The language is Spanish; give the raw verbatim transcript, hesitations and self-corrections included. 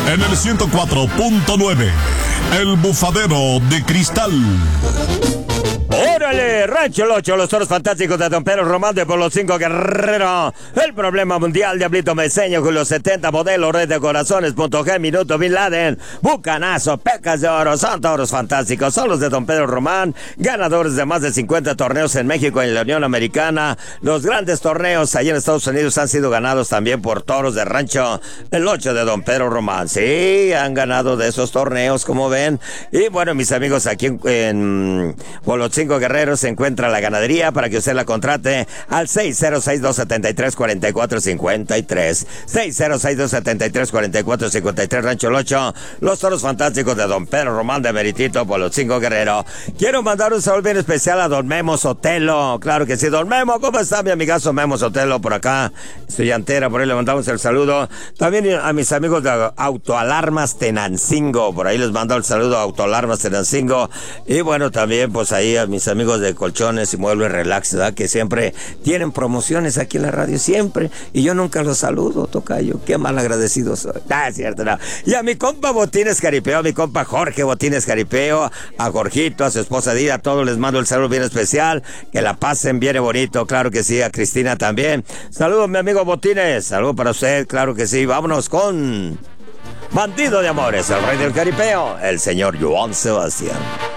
En el ciento cuatro punto nueve, El Bufadero de Cristal. ¡Órale! Rancho El Ocho, los toros fantásticos de Don Pedro Román de Pueblo cinco Guerrero. El problema mundial, Diablito Meseño, Julio setenta, Modelo, Red de Corazones, Punto G, Minuto, Bin Laden, Bucanazo, Pecas de Oro, son toros fantásticos, son los de Don Pedro Román, ganadores de más de cincuenta torneos en México y en la Unión Americana. Los grandes torneos allí en Estados Unidos han sido ganados también por toros de Rancho El Ocho de Don Pedro Román. Sí, han ganado de esos torneos, como ven. Y bueno, mis amigos, aquí en, en Pueblo cinco Guerrero se encuentra la ganadería para que usted la contrate al seis cero seis, dos siete tres, cuatro cuatro cinco tres. seis cero seis, dos siete tres, cuatro cuatro cinco tres, Rancho El Ocho, los toros fantásticos de Don Pedro Román de Meritito, Pueblo cinco Guerrero. Quiero mandar un saludo bien especial a Don Memo Sotelo. Claro que sí, Don Memo, ¿cómo está mi amigazo Memo Sotelo por acá? Estudiantera, por ahí le mandamos el saludo. También a mis amigos de Autoalarmas Tenancingo, por ahí les mando el saludo a Autoalarmas Tenancingo. Y bueno, también pues ahí a mis amigos de Colchones y Muebles Relax, ¿verdad? Que siempre tienen promociones aquí en la radio, siempre, y yo nunca los saludo, tocayo, qué mal agradecido soy. Ah, es cierto, no. Y a mi compa Botines Jaripeo, a mi compa Jorge Botines Jaripeo, a Jorgito, a su esposa Dida, a todos les mando el saludo bien especial, que la pasen bien bonito, claro que sí, a Cristina también. Saludos, mi amigo Botines, saludos para usted, claro que sí. Vámonos con Bandido de Amores, el rey del jaripeo, el señor Joan Sebastián.